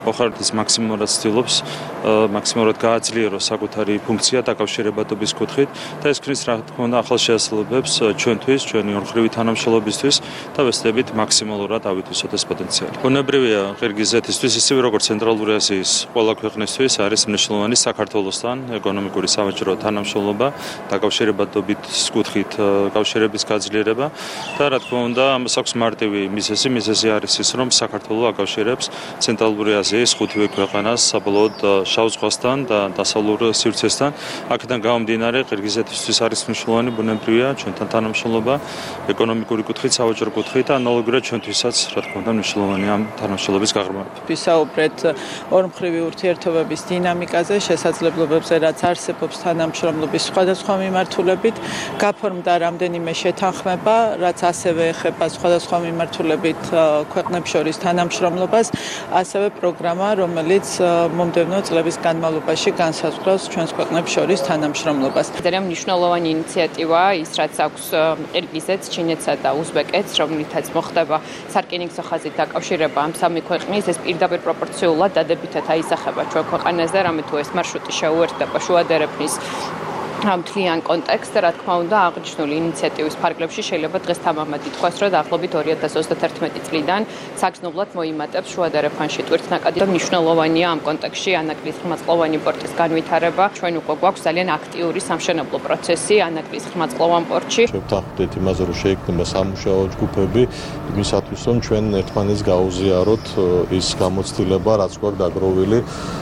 ოხარეთის მაქსიმუმად ცდილობს მაქსიმუმად გააძლიეროს საკუთარი ფუნქცია დაკავშირებადობის კუთხით და ეს ქმნის რა თქმა უნდა ახალ შეასრულებებს ჩვენთვის, ჩვენი ორმხრივი თანამშრომლობისთვის და ვეცდებით მაქსიმალურად ავითვისოთ ეს პოტენციალი. ბუნებრივია ყირგიზეთისთვის ისევე როგორც ცენტრალური აზიის ყველა ქვეყნისთვის არის მნიშვნელოვანი საქართველოსთან ეკონომიკური სამეჯრო თანამშრომლობა, დაკავშირებადობის კუთხით კავშირების გაძლიერება და რა თქმა უნდა ამას აქვს მარტივი მიზეზი არის ის რომ საქართველო აკავშირებს ცენტრალური აზიის ხუთივე ქვეყანას საბოლოოდ შავ ზღვასთან და დასავლურ სივრცესთან. აქედან გამომდინარე ყირგიზეთისთვის არის მნიშვნელოვანი ბუნებრივია ჩვენთან თანამშრომლობა ეკონომიკური კუთხით, სავაჭრო კუთხით და ანალოგიურად ჩვენთვისაც რა თქმა უნდა მნიშვნელოვანია ამ თანამშრომლობის გაღრმავება. ვისაუბრეთ ორმხრივი ურთიერთობების დინამიკაზე, შესაძლებლობებზე, რაც არსებობს თანამშრომლობის სხვადასხვა მიმართულებით, გაფორმდა რამდენიმე შეთანხმება, რაც ასევე ეხება სხვადასხვა მიმართულებით ქვეყნებს შორის თანამშრომლობას, ასევე პროგრამა, რომელიც მომდევნო წლების განმავლობაში განსაზღვრავს ჩვენს ქვეყნებს შორის თანამშრომლობას. ძალიან მნიშვნელოვანი ინიციატივაა ის, რაც აქვს ყირგიზეთს, ჩინეთსა და უზბეკეთს, რომლითაც მოხდება სარკინიგზო ხაზით დაკავშირება ამ სამი ქვეყნის, ეს პირდაპირ პროპორციულად დადებითად აისახება ჩვენ ქვეყანაზე, რამე თუ ეს მარშრუტი შეუერთდება შუადერეფნის მთლიან კონტექსტს, რა თქმა უნდა, აღნიშნული ინიციატივის ფარგლებში შეიძლება დღეს თამამად ითქვას, რომ დაახლოებით 2031 წლიდან საგრძნობლად მოიმატებს შუადერეფანში ტვირთნაკადი და მნიშვნელოვანია ამ კონტექსტში ანაკლის ხმაწყლოვანი პორტის განვითარება. ჩვენ უკვე გვაქვს ძალიან აქტიური სამშენებლო პროცესი ანაკლის ხმაწყლოვან პორტში. შევთანხმდით იმაზე, რომ შეიქმნება სამუშაო ჯგუფები, იმისათვის, რომ ჩვენ ერთმანეთს გაუზიაროთ ის გამოცდილება, რაც გვაქვს დაგროვილი